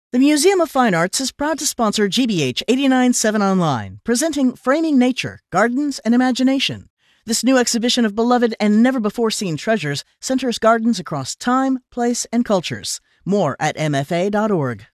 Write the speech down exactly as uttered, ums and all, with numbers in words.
The Museum of Fine Arts is proud to sponsor G B H eighty-nine point seven Online, presenting Framing Nature, Gardens and Imagination. This new exhibition of beloved and never-before-seen treasures centers gardens across time, place, and cultures. More at M F A dot org.